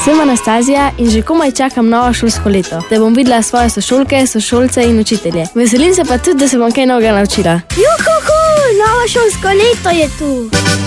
Sem Anastazija in že komaj čakam novo šolsko leto, da bom videla svoje sošolke, sošolce in učitelje. Veselim se pa tudi, da se bom kaj novega naučila. Juhu, novo šolsko leto je tu!